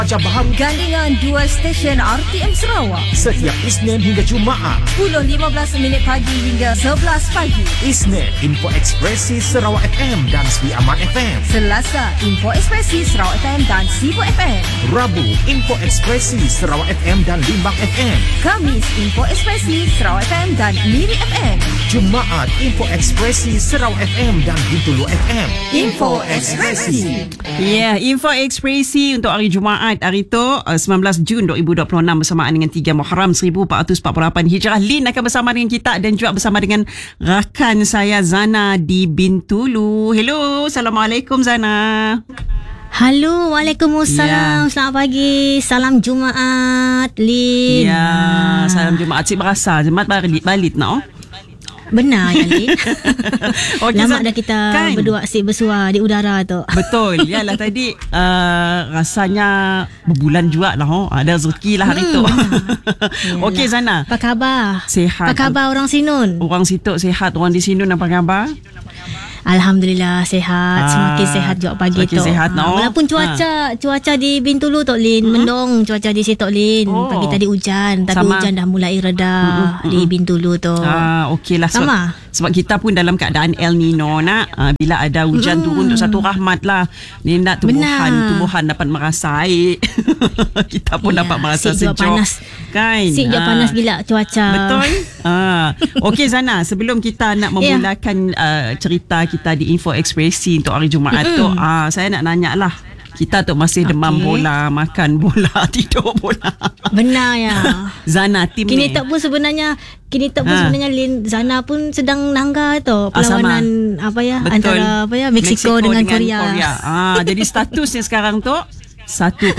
Baharu Gandingan dua stesen RTM Sarawak. setiap Isnin hingga Jumaat 10.15 pagi hingga 11 pagi. Isnin Info Ekspresi Sarawak FM dan Sri Aman FM. Selasa Info Ekspresi Sarawak FM dan Sibu FM. Rabu Info Ekspresi Sarawak FM dan Limbang FM. Kamis Info Ekspresi Sarawak FM dan Miri FM. Jumaat Info Ekspresi Sarawak FM dan Bintulu FM. Info Ekspresi. Ya, Info Ekspresi untuk hari Jumaat hari tu 19 Jun 2026 bersamaan dengan 3 Muharram 1448 Hijrah. Lin akan bersama dengan kita dan juga bersama dengan rakan saya Zana di Bintulu. Hello, Assalamualaikum Zana. Halo, Waalaikumsalam. Selamat pagi. Salam Jumaat, Lin. Ya, salam Jumaat. Cik berasa Jumaat balik nak. Benar ya, Lin. Okay, lama dah kita berdua asyik bersua di udara tu. Betul. Yalah tadi rasanya berbulan juga lah. Ada rezeki lah hari tu. Okey Zana. Apa khabar? Sihat. Apa khabar orang Sinun? Orang situ sihat. Orang di Sinun apa khabar? Alhamdulillah sihat. Semakin sihat juga pagi semakin tu. Sihat, no? Walaupun cuaca di Bintulu tu, Lin, mendung cuaca di situ, Lin. Pagi tadi hujan, tapi sama. hujan dah mulai reda di Bintulu tu. Okeylah. Sama. Sebab kita pun dalam keadaan El Nino nak. Bila ada hujan turun untuk satu rahmat lah. Ni nak tumbuhan dapat merasa air. Kita pun dapat merasa sejuk. Panas. Kan? Sejak panas gila cuaca. Betul. Okey Zana, sebelum kita nak memulakan cerita kita di Info Ekspresi untuk hari Jumaat tu, saya nak nanya lah. Kita tu masih demam bola, makan bola, tidur bola. Benar ya. Zana tim Kini tak pun sebenarnya Lin, Zana pun sedang nangga tu perlawanan antara Mexico dengan Korea. Jadi statusnya sekarang tu 1-0.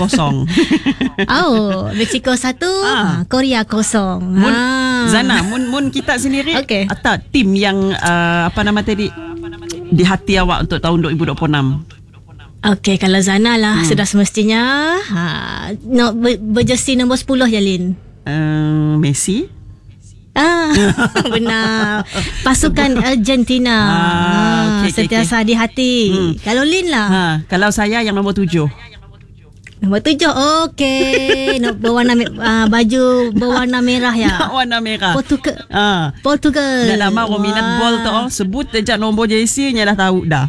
Mexico 1, Korea 0. Zana, mun kita sendiri atau tim yang di hati awak untuk tahun 2026? Okey, kalau Zana lah sudah semestinya berjersey nombor 10 je, Lin. Messi? Benar. Pasukan Argentina. Sentiasa di hati. Kalau Lin lah? Kalau saya yang nombor 7. Nombor 7. Okey. Berwarna baju berwarna merah ya. Warna merah. Portugal. Dah lama orang minat bol tu. Sebut je nombor jersey nya dah tahu dah.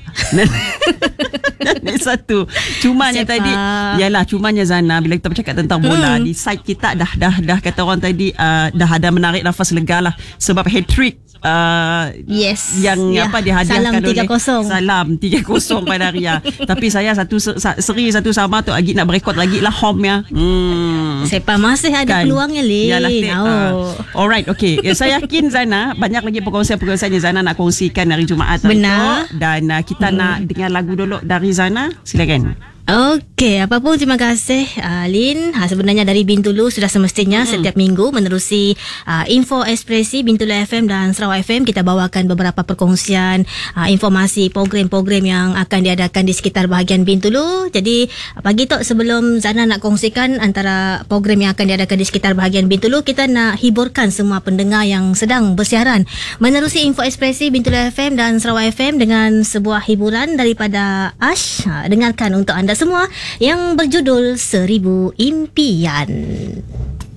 Ni satu. Cumanya tadi, cumanya Zana, bila kita bercakap tentang bola, di side kita dah kata orang tadi dah ada menarik nafas lega lah sebab hat-trick. Yang dihadiahkan Salam 3-0 pada Ria. Tapi saya seri satu sama tu lagi nak berekod lagi lah home ya. Siapa masih ada peluangnya, Lin. Alright, okay. Saya yakin Zana banyak lagi perkongsian-perkongsian yang Zana nak kongsikan hari Jumaat. Benar. Dan kita nak dengar lagu dulu dari Zana. Silakan. Okey, apapun terima kasih Lin. Sebenarnya dari Bintulu sudah semestinya setiap minggu menerusi Info Ekspresi Bintulu FM dan Sarawak FM, kita bawakan beberapa perkongsian informasi program-program yang akan diadakan di sekitar bahagian Bintulu. Jadi pagi tu sebelum Zana nak kongsikan antara program yang akan diadakan di sekitar bahagian Bintulu, kita nak hiburkan semua pendengar yang sedang bersiaran menerusi Info Ekspresi Bintulu FM dan Sarawak FM dengan sebuah hiburan daripada Ash. Dengarkan untuk anda semua yang berjudul 1000 Impian.